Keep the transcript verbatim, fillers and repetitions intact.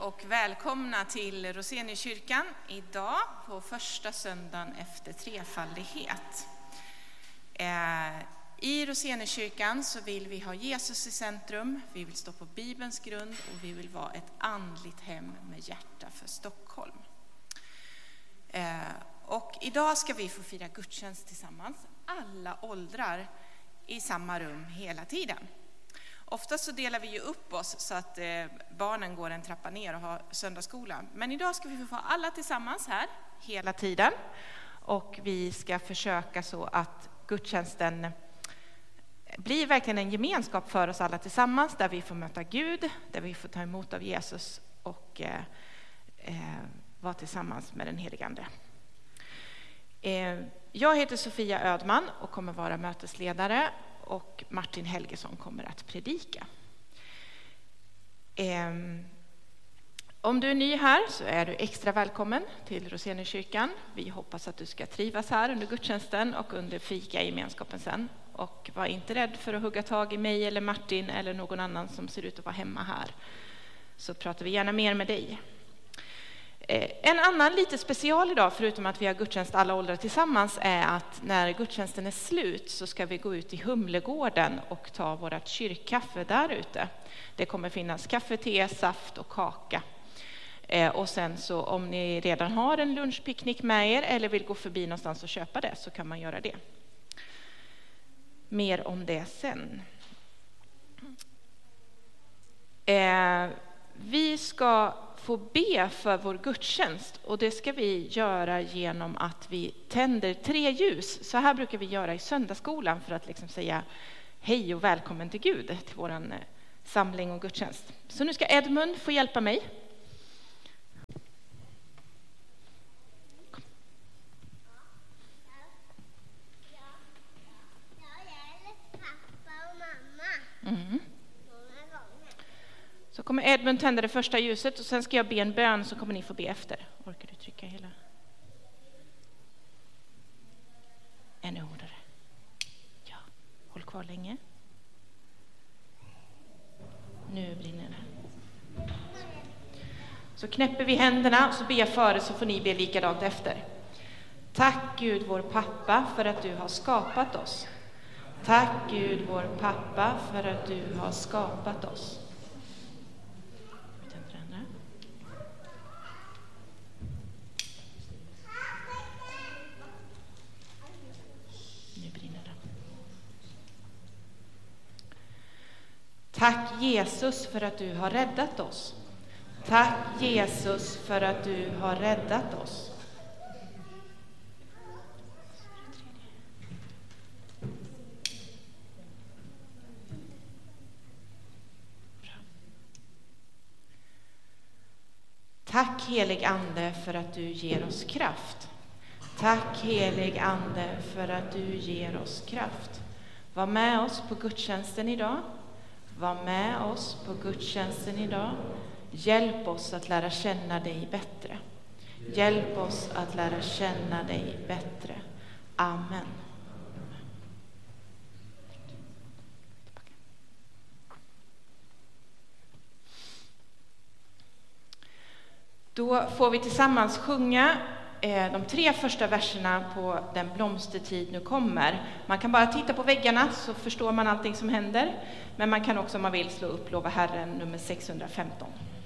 och välkomna till Roseniuskyrkan idag på första söndagen efter trefaldighet. I Roseniuskyrkan så vill vi ha Jesus i centrum, vi vill stå på Bibelns grund och vi vill vara ett andligt hem med hjärta för Stockholm. Och idag ska vi få fira gudstjänst tillsammans, alla åldrar i samma rum hela tiden. Ofta så delar vi ju upp oss så att eh, barnen går en trappa ner och har söndagsskola. Men idag ska vi få alla tillsammans här hela tiden. Och vi ska försöka så att gudstjänsten blir verkligen en gemenskap för oss alla tillsammans. Där vi får möta Gud, där vi får ta emot av Jesus och eh, eh, vara tillsammans med den helige Ande. Eh, jag heter Sofia Ödman och kommer vara mötesledare. Och Martin Helgesson kommer att predika. Eh, om du är ny här så är du extra välkommen till Roseniuskyrkan. Vi hoppas att du ska trivas här under gudstjänsten och under fika i gemenskapen sen. Och var inte rädd för att hugga tag i mig eller Martin eller någon annan som ser ut att vara hemma här. Så pratar vi gärna mer med dig. En annan lite special idag, förutom att vi har gudstjänst alla åldrar tillsammans, är att när gudstjänsten är slut så ska vi gå ut i Humlegården och ta vårt kyrkkaffe där ute. Det kommer finnas kaffe, te, saft och kaka. Och sen så om ni redan har en lunchpicknick med er eller vill gå förbi någonstans och köpa det så kan man göra det. Mer om det sen. Vi ska få be för vår gudstjänst och det ska vi göra genom att vi tänder tre ljus. Så här brukar vi göra i söndagsskolan för att liksom säga hej och välkommen till Gud till våran samling och gudstjänst. Så nu ska Edmund få hjälpa mig. Mm. Så kommer Edmund tända det första ljuset och sen ska jag be en bön så kommer ni få be efter. Orkar du trycka hela? Ännu hårdare. Ja, håll kvar länge. Nu brinner det. Så knäpper vi händerna och så ber jag före så får ni be likadant efter. Tack Gud vår pappa för att du har skapat oss. Tack Gud vår pappa för att du har skapat oss. Tack Jesus för att du har räddat oss. Tack Jesus för att du har räddat oss. Tack helig Ande för att du ger oss kraft. Tack helig Ande för att du ger oss kraft. Var med oss på gudstjänsten idag. Var med oss på gudstjänsten idag. Hjälp oss att lära känna dig bättre. Hjälp oss att lära känna dig bättre. Amen. Då får vi tillsammans sjunga de tre första verserna på Den blomstertid nu kommer. Man kan bara titta på väggarna så förstår man allting som händer. Men man kan också om man vill slå upp Lova Herren nummer sexhundrafemton.